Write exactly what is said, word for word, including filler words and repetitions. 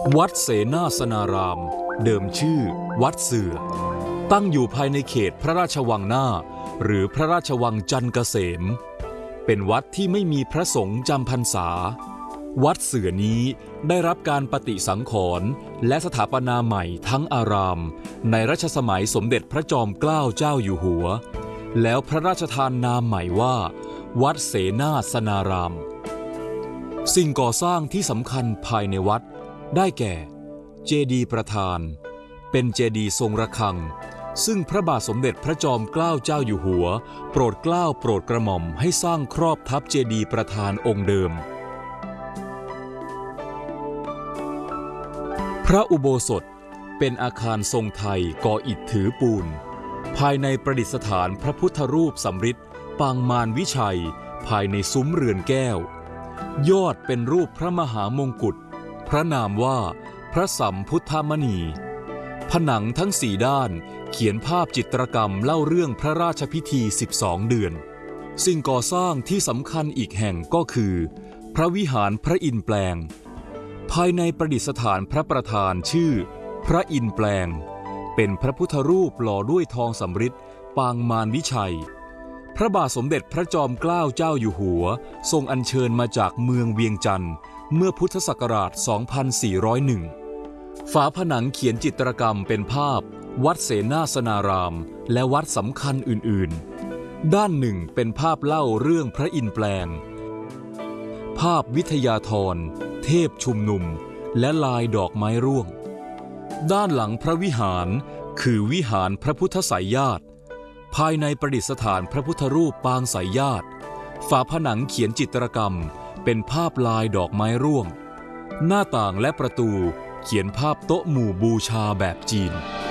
วัดเสนาสนารามเดิมชื่อวัดเสือตั้งอยู่ภายในเขตพระราชวังหน้าหรือพระราชวังจันทร์เกษมเป็นวัดที่ไม่มีพระสงฆ์จำพรรษาวัดเสือนี้ได้รับการปฏิสังขรณ์และสถาปนาใหม่ทั้งอารามในรัชสมัยสมเด็จพระจอมเกล้าเจ้าอยู่หัวแล้วพระราชทานนามใหม่ว่าวัดเสนาสนารามสิ่งก่อสร้างที่สำคัญภายในวัดได้แก่เจดีย์ประธานเป็นเจดีย์ทรงระฆังซึ่งพระบาทสมเด็จพระจอมเกล้าเจ้าอยู่หัวโปรดเกล้าโปรดกระหม่อมให้สร้างครอบทับเจดีย์ประธานองค์เดิมพระอุโบสถเป็นอาคารทรงไทยก่ออิฐถือปูนภายในประดิษฐานพระพุทธรูปสำริดปางมารวิชัยภายในซุ้มเรือนแก้วยอดเป็นรูปพระมหามงกุฎพระนามว่าพระสัมพุทธมณีผนังทั้งสี่ด้านเขียนภาพจิตรกรรมเล่าเรื่องพระราชพิธีสิบสองเดือนสิ่งก่อสร้างที่สำคัญอีกแห่งก็คือพระวิหารพระอินทร์แปลงภายในประดิษฐานพระประธานชื่อพระอินทร์แปลงเป็นพระพุทธรูปหล่อด้วยทองสำริดปางมารวิชัยพระบาทสมเด็จพระจอมเกล้าเจ้าอยู่หัวทรงอัญเชิญมาจากเมืองเวียงจันทร์เมื่อพุทธศักราช สองพันสี่ร้อยเอ็ด ฝาผนังเขียนจิตรกรรมเป็นภาพวัดเสนาสนารามและวัดสำคัญอื่นๆด้านหนึ่งเป็นภาพเล่าเรื่องพระอินทร์แปลงภาพวิทยาธรเทพชุมนุมและลายดอกไม้ร่วงด้านหลังพระวิหารคือวิหารพระพุทธไสยญาติภายในประดิษฐานพระพุทธรูปปางไสยญาติฝาผนังเขียนจิตรกรรมเป็นภาพลายดอกไม้ร่วงหน้าต่างและประตูเขียนภาพโต๊ะหมู่บูชาแบบจีน